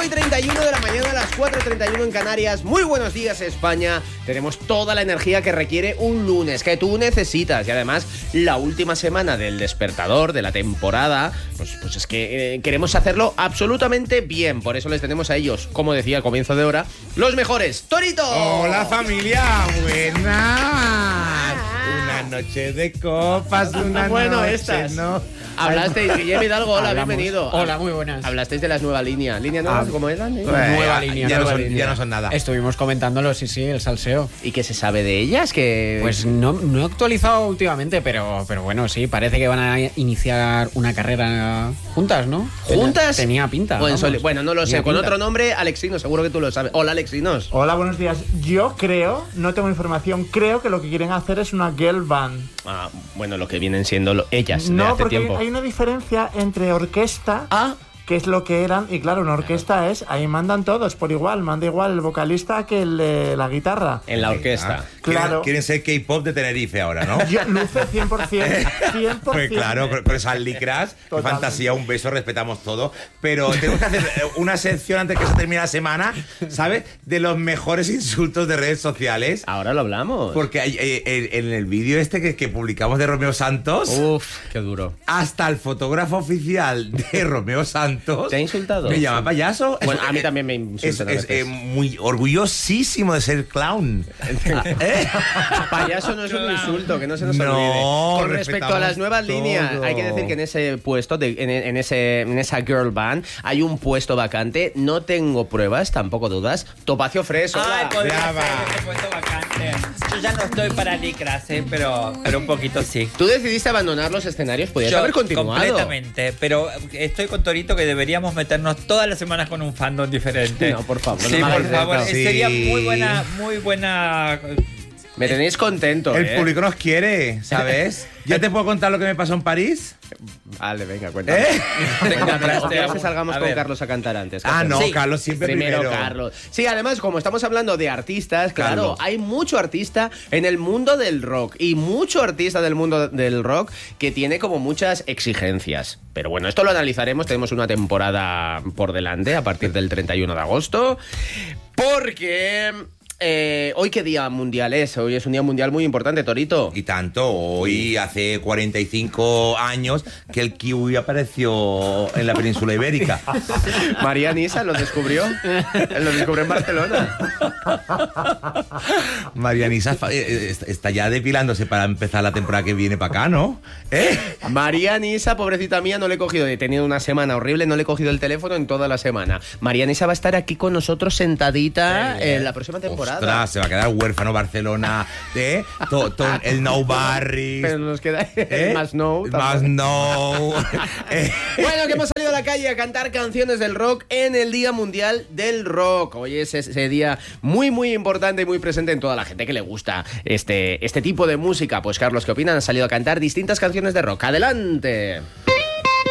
5:31 de la mañana, a las 4:31 en Canarias. Muy buenos días, España. Tenemos toda la energía que requiere un lunes, que tú necesitas. Y además, la última semana del despertador de la temporada, pues es que queremos hacerlo absolutamente bien. Por eso les tenemos a ellos, como decía al comienzo de hora, los mejores. ¡Torito! Hola, familia. Buenas. Una noche de copas, una bueno, noche, estas. ¿no? Hablasteis, Guillermo Hidalgo, hola, Hablamos. bienvenido. Hola, muy buenas. Hablasteis de las nuevas líneas. ¿Líneas nuevas? ¿Cómo eran? Nueva línea, Ya, nueva no son, línea. ya no son nada. Estuvimos comentándolo, sí, el salseo. ¿Y qué se sabe de ellas? Que Pues no he actualizado últimamente, pero bueno, sí, parece que van a iniciar una carrera juntas, ¿no? ¿Juntas? Tenía pinta. Bueno, vamos. bueno, no lo sé. Tenía Con pinta. otro nombre, Alexinos, seguro que tú lo sabes. Hola, Alexinos. Hola, buenos días. Yo creo, no tengo información, creo que lo que quieren hacer es una girl band. Ah, bueno, lo que vienen siendo ellas de No, hace porque tiempo. hay una diferencia entre orquesta, Ah, que es lo que eran, y claro, una orquesta es, ahí mandan todos por igual, manda igual el vocalista que el de la guitarra. en la orquesta. Claro. Quieren ser K-pop de Tenerife ahora, ¿no? Yo luce 100%, 100%. Pues claro, con esas licras, qué Totalmente. fantasía, un beso, respetamos todo. Pero tenemos que hacer una sección antes que se termine la semana, ¿sabes? De los mejores insultos de redes sociales. Ahora lo hablamos. Porque hay, en el vídeo este que publicamos de Romeo Santos, Uf, qué duro. hasta el fotógrafo oficial de Romeo Santos ¿Te ha insultado? me llama payaso. Bueno, a mí también me insultan a Es veces. muy orgullosísimo de ser clown. Payaso no es un insulto, que no se nos No, olvide. Con respecto a las respetamos nuevas todo. líneas, hay que decir que en ese puesto, en esa girl band, hay un puesto vacante. No tengo pruebas, tampoco dudas. Topacio Freso. Ay, podría Brava. ser ese puesto vacante. Yo ya no estoy para licras, pero un poquito sí. Tú decidiste abandonar los escenarios, podías Yo haber continuado. completamente, pero estoy con Torito que deberíamos meternos todas las semanas con un fandom diferente. No, por favor, Sí, no me por hagáis favor, esto. Sí. sería muy buena. Me tenéis contento, El público nos quiere, ¿sabes? ¿Ya te puedo contar lo que me pasó en París? Vale, venga, cuéntame. Venga, Pero pero que salgamos a con ver. Carlos a cantar antes. ¿qué Ah, hacemos? no, Sí. Carlos siempre primero. Carlos. Sí, además, como estamos hablando de artistas, claro, Carlos. hay mucho artista en el mundo del rock y mucho artista del mundo del rock que tiene como muchas exigencias. Pero bueno, esto lo analizaremos, tenemos una temporada por delante a partir del 31 de agosto, porque... ¿hoy qué día mundial es? Hoy es un día mundial muy importante, Torito. Y tanto, hoy hace 45 años que el kiwi apareció en la península ibérica. María Nisa lo descubrió. Lo descubrió en Barcelona. Marianisa está ya depilándose para empezar la temporada que viene para acá, ¿no? María Nisa, pobrecita mía, no le he cogido. He tenido una semana horrible, no le he cogido el teléfono en toda la semana. María Nisa va a estar aquí con nosotros sentadita en la próxima temporada. Ostras, se va a quedar huérfano Barcelona, el No Barris. Pero nos queda el más no. Más no. Bueno, que hemos salido a la calle a cantar canciones del rock en el Día Mundial del Rock. Hoy es ese día muy, muy importante y muy presente en toda la gente que le gusta este tipo de música. Pues, Carlos, ¿qué opinan? Han salido a cantar distintas canciones de rock. ¡Adelante!